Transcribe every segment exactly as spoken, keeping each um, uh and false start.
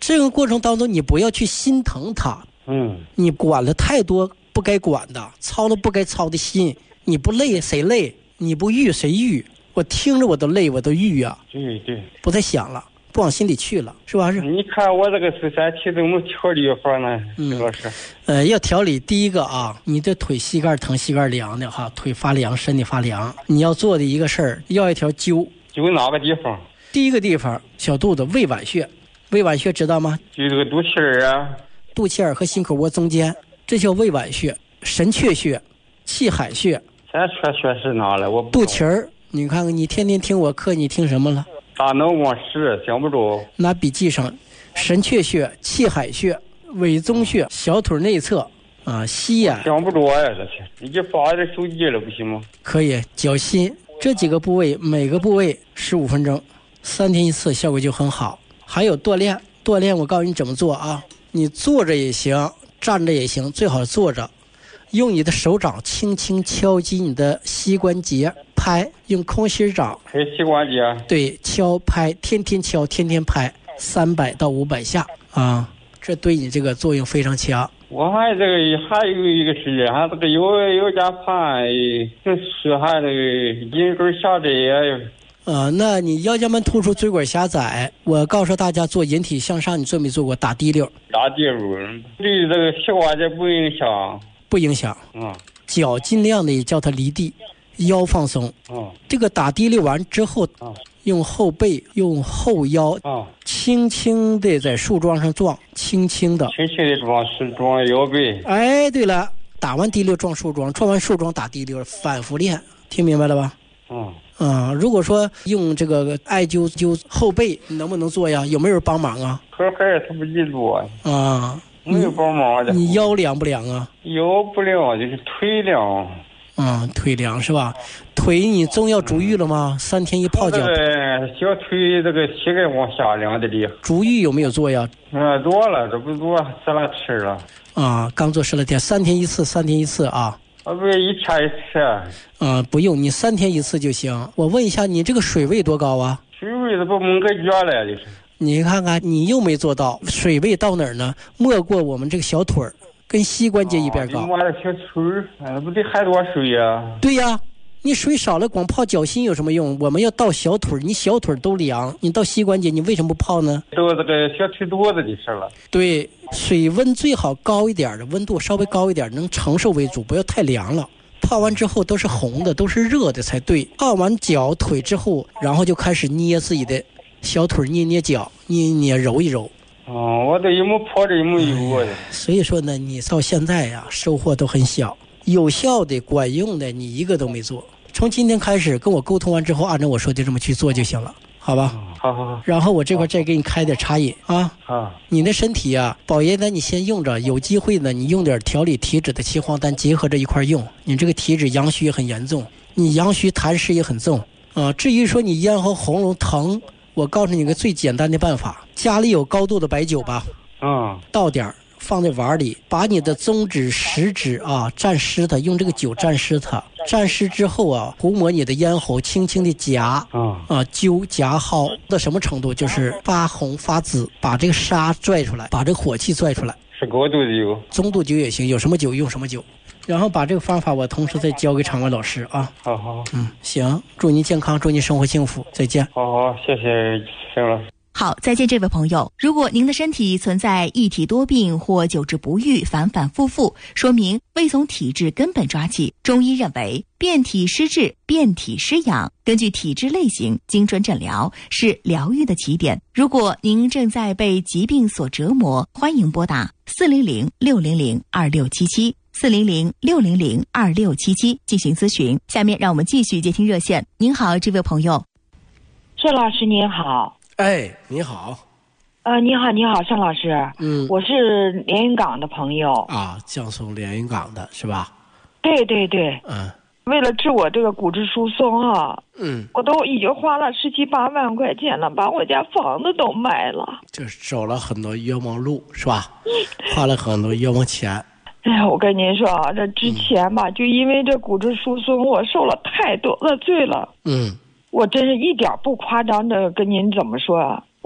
这个过程当中你不要去心疼他， 嗯， 你管了太多不该管的，操了不该操的心，你不累谁累？你不郁谁郁？我听着我都累，我都郁啊。 对对， 不再想了，不往心里去了，是吧？是。 你看我这个十三期怎么调理法呢？嗯，老师。 呃，要调理，第一个啊，你的腿膝盖疼、膝盖凉的哈，腿发凉、身体发凉，你要做的一个事儿，要一条灸。 灸哪个地方？ 第一个地方，小肚子胃脘穴。胃脘穴知道吗？ 就这个肚脐儿啊。 肚脐儿和心口窝中间，这叫胃脘穴。神阙穴、气海穴。 神阙穴是哪了？我不肚脐儿。你看看，你天天听我课，你听什么了？ 大脑往事想不着。 拿笔记上，神阙穴、气海穴、委中穴、小腿内侧啊，膝眼。 想不着呀，这些你就发这手机了，不行吗？ 可以，脚心这几个部位，每个部位十五分钟，三天一次，效果就很好。还有锻炼，锻炼我告诉你怎么做啊？你坐着也行，站着也行，最好坐着。用你的手掌轻轻敲击你的膝关节，拍，用空心掌拍膝关节。 对，敲拍，天天敲，天天拍，三百到五百下啊，这对你这个作用非常强。 我还这个还有一个事，还这个有有家盘，就是还这个阴根下窄也有。 呃，那你腰间盘突出、椎管狭窄，我告诉大家做引体向上，你做没做过打滴溜？ 打滴溜，对这个膝关节不影响。 不影响， 嗯， 脚尽量的叫它离地，腰放松。 嗯， 这个打滴溜完之后， 嗯， 用后背、用后腰， 嗯， 轻轻的在树桩上撞，轻轻的， 轻轻的撞树桩腰背。 哎，对了，打完滴溜撞树桩，撞完树桩打滴溜，反复练，听明白了吧？ 嗯。 啊、嗯，如果说用这个艾灸灸后背，能不能做呀？有没有人帮忙啊？ 可还是他不一做啊。 没有帮忙的。 你腰凉不凉啊？ 腰不凉，就是腿凉。 嗯，腿凉是吧？腿你中药足浴了吗？嗯、三天一泡脚。 对，小腿这个膝盖往下凉的厉害。 足浴有没有做呀？ 嗯，做了，这不做十来次了。 啊，刚做十来天，三天一次，三天一次啊。 啊，不是一天一次。 啊，不用，你三天一次就行。我问一下，你这个水位多高啊？ 水位这不猛个脚了，就是。 你看看，你又没做到，水位到哪儿呢？没过我们这个小腿儿，跟膝关节一边高。 我的小腿儿，哎，不得还多水呀？ 对呀，你水少了，光泡脚心有什么用？我们要到小腿儿，你小腿儿都凉，你到膝关节，你为什么不泡呢？ 都这个小腿肚子的事了。 对，水温最好高一点的，温度稍微高一点，能承受为主，不要太凉了。泡完之后都是红的，都是热的才对。泡完脚腿之后，然后就开始捏自己的小腿，捏捏脚，捏捏揉一揉。 哦，我这也没泡着也没有过的、哎。 所以说呢，你到现在呀、啊，收获都很小，有效的、管用的，你一个都没做。从今天开始跟我沟通完之后，按照我说的这么去做就行了，好吧？ 嗯、好好好。 然后我这块再给你开点茶饮啊。 啊。 你的身体啊，保爷呢，你先用着，有机会呢，你用点调理体脂的岐黄丹结合着一块用。你这个体脂阳虚也很严重，你阳虚痰湿也很重啊。至于说你咽喉喉咙疼，我告诉你个最简单的办法，家里有高度的白酒吧， 嗯， 倒点放在碗里，把你的中指、食指啊蘸湿它，用这个酒蘸湿它，蘸湿之后啊，涂抹你的咽喉，轻轻的夹， 嗯啊灸夹薅到什么程度？就是发红发紫，把这个沙拽出来，把这个火气拽出来。 是高度酒， 中度酒也行，有什么酒用什么酒。然后把这个方法我同时再教给场外老师啊。 好好， 嗯，行，祝你健康，祝你生活幸福，再见。 好好，谢谢沈老师。 好，再见，这位朋友。如果您的身体存在一体多病或久治不愈、反反复复，说明未从体质根本抓起。中医认为，变体施治、变体施养，根据体质类型精准诊疗是疗愈的起点。如果您正在被疾病所折磨，欢迎拨打四零零六零零二六七七。四零零六零零二六七七进行咨询。下面让我们继续接听热线。您好，这位朋友。 盛老师您好。 哎，你好。 呃，你好，你好，盛老师。 嗯， 我是连云港的朋友。 啊，江苏连云港的是吧？ 对对对。 嗯。 为了治我这个骨质疏松啊， 嗯， 我都已经花了十七八万块钱了，把我家房子都卖了。 就是走了很多冤枉路是吧？花了很多冤枉钱。 哎呀，我跟您说啊，这之前吧，嗯、就因为这骨质疏松，我受了太多的罪了。 嗯， 我真是一点不夸张的跟您怎么说啊？我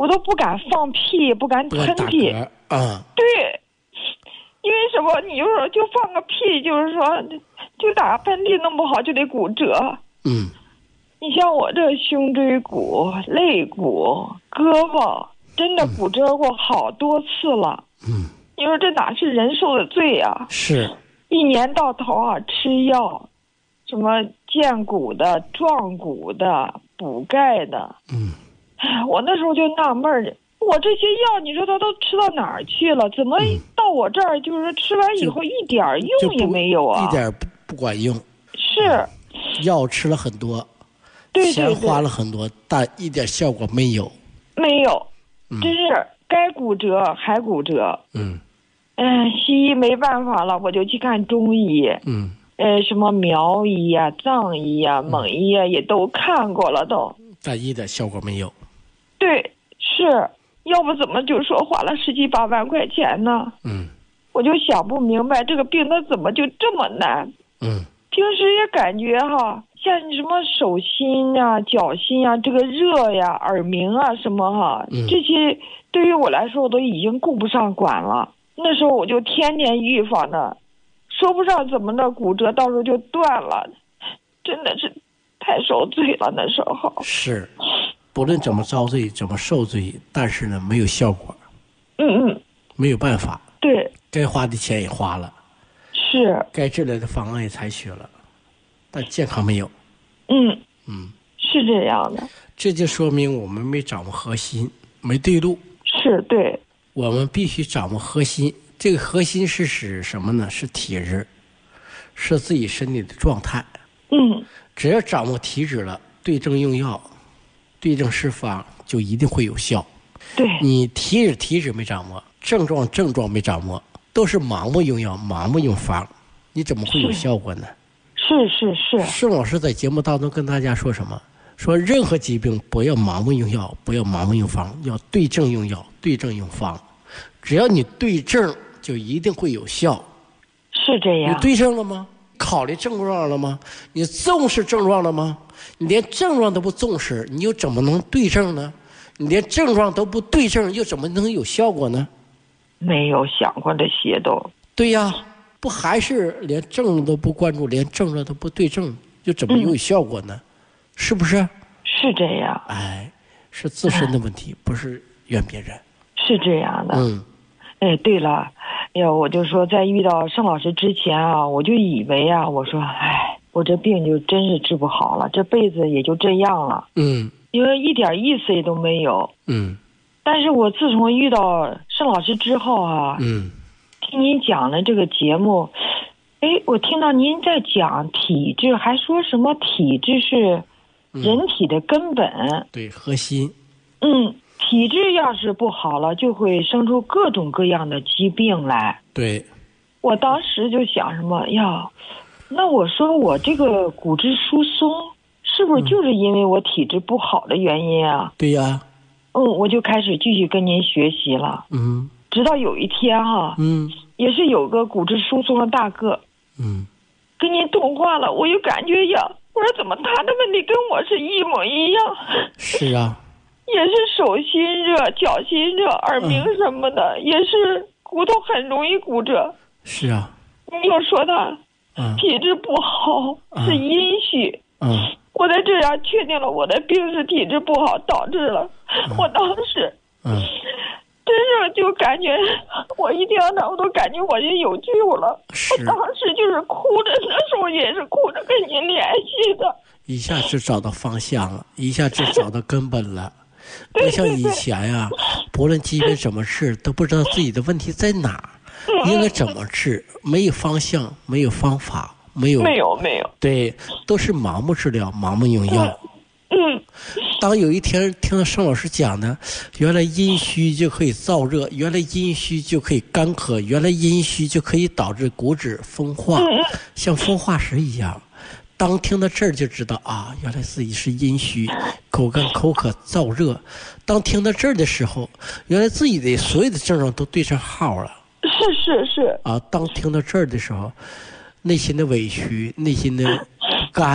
我都不敢放屁，不敢喷嚏啊。 对，因为什么？你就说就放个屁，就是说就打喷嚏弄不好就得骨折。 嗯， 你像我这胸椎骨、肋骨、胳膊，真的骨折过好多次了。 嗯， 你说这哪是人受的罪啊？ 是， 一年到头啊吃药，什么健骨的、壮骨的、补钙的。 嗯， 哎，我那时候就纳闷儿，我这些药你说他都吃到哪儿去了？怎么到我这儿就是说吃完以后一点用也没有啊？ 一点不不管用。 是， 药吃了很多， 对对对， 钱花了很多，但一点效果没有。 没有，真是该骨折还骨折。 嗯， 嗯，西医没办法了，我就去看中医。 嗯， 呃，什么苗医啊、藏医啊、蒙医啊，也都看过了都， 但一点效果没有。 对，是要不怎么就说花了十七八万块钱呢？ 嗯， 我就想不明白这个病它怎么就这么难。 嗯， 平时也感觉哈，像什么手心啊、脚心啊，这个热呀、耳鸣啊什么哈， 嗯、 这些对于我来说我都已经顾不上管了。那时候我就天天预防的，说不上怎么的骨折，到时候就断了，真的是太受罪了。那时候是，不论怎么遭罪，怎么受罪，但是呢，没有效果。 嗯嗯， 没有办法。 对， 该花的钱也花了， 是该治疗的方案也采取了，但健康没有。 嗯嗯， 是这样的。 这就说明我们没掌握核心，没对路。 是，对。 我们必须掌握核心，这个核心是指什么呢？是体质，是自己身体的状态。 嗯， 只要掌握体质了，对症用药，对症施方，就一定会有效。 对， 你体质体质没掌握，症状症状没掌握，都是盲目用药，盲目用方，你怎么会有效果呢？ 是是是。 盛老师在节目当中跟大家说什么？说任何疾病不要盲目用药，不要盲目用方，要对症用药，对症用方。只要你对症，就一定会有效。 是这样。 你对症了吗？考虑症状了吗？你重视症状了吗？你连症状都不重视，你又怎么能对症呢？你连症状都不对症，又怎么能有效果呢？ 没有想过这些都。 对呀，不还是连症状都不关注，连症状都不对症，又怎么有效果呢？嗯、是不是？ 是这样。 哎，是自身的问题，嗯、不是怨别人。 是这样的。 嗯。 哎，对了，哎呀，我就说在遇到盛老师之前啊，我就以为啊，我说，哎，我这病就真是治不好了，这辈子也就这样了。 嗯。 因为一点意思也都没有。 嗯。 但是我自从遇到盛老师之后啊， 嗯， 听您讲了这个节目，哎，我听到您在讲体质，还说什么体质是人体的根本。 嗯、对，核心。 嗯。体质要是不好了，就会生出各种各样的疾病来。 对， 我当时就想什么呀？那我说我这个骨质疏松，是不是就是因为我体质不好的原因啊？ 对呀。 嗯，我就开始继续跟您学习了。 嗯。 直到有一天哈、啊， 嗯， 也是有个骨质疏松的大哥， 嗯， 跟您通话了，我就感觉呀，我说怎么他的问题跟我是一模一样？ 是啊。 也是手心热、脚心热、耳鸣什么的，嗯、也是骨头很容易骨折。 是啊。 你又说他体质不好，嗯、是阴虚。 嗯。 我在这样确定了我的病是体质不好导致了。嗯、我当时， 嗯， 真是就感觉我一听到我都感觉我就有救了。我当时就是哭着，那时候也是哭着跟您联系的。 一下就找到方向了，一下就找到根本了。不像以前呀、啊，不论疾病怎么治，都不知道自己的问题在哪儿，应该怎么治，没有方向，没有方法，没有没有没有， 对，都是盲目治疗，盲目用药。 嗯。 当有一天听到盛老师讲呢，原来阴虚就可以燥热，原来阴虚就可以干咳，原来阴虚就可以导致骨质风化，像风化石一样。当听到这儿就知道啊，原来自己是阴虚，口干口渴燥热。当听到这儿的时候，原来自己的所有的症状都对上号了。 是是是。啊， 当听到这儿的时候，内心的委屈，内心的不甘，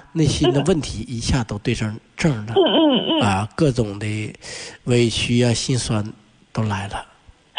内心的问题一下都对上正了。 嗯嗯嗯。 啊，各种的委屈啊、心酸都来了。